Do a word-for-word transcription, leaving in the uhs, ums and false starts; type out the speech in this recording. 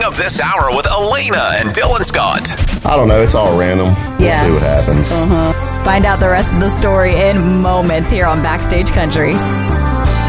up this hour with Elena and Dylan Scott. I don't know. It's all random. Yeah. We'll see what happens. Uh-huh. Find out the rest of the story in moments here on Backstage Country.